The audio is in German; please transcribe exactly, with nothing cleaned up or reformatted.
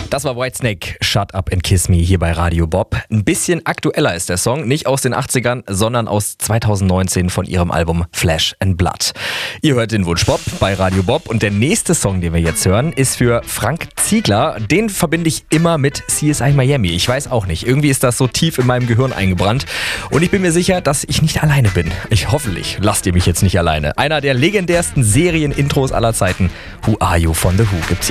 Das war Whitesnake, Shut Up and Kiss Me hier bei Radio Bob. Ein bisschen aktueller ist der Song, nicht aus den achtzigern, sondern aus zweitausendneunzehn von ihrem Album Flesh and Blood. Ihr hört den Wunsch Bob bei Radio Bob und der nächste Song, den wir jetzt hören, ist für Frank Ziegler. Den verbinde ich immer mit C S I Miami. Ich weiß auch nicht, irgendwie ist das so tief in meinem Gehirn eingebrannt und ich bin mir sicher, dass ich nicht alleine bin. Ich hoffentlich lasst ihr mich jetzt nicht alleine. Einer der legendärsten Serien-Intros aller Zeiten, Who Are You von The Who, gibt's